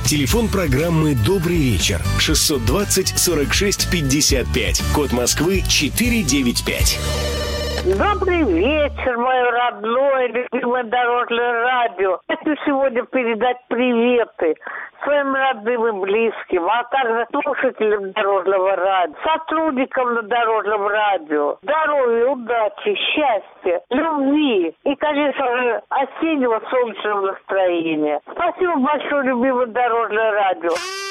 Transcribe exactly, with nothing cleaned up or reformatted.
Телефон программы «Добрый вечер» шестьсот двадцать сорок шесть пятьдесят пять. Код Москвы четыреста девяносто пять. Добрый вечер, мое родное, любимое дорожное радио. Хочу сегодня передать приветы своим родным и близким, а также слушателям дорожного радио, сотрудникам на дорожном радио. Здоровья, удачи, счастья, любви и, конечно же, осеннего солнечного настроения. Спасибо большое, любимое дорожное радио.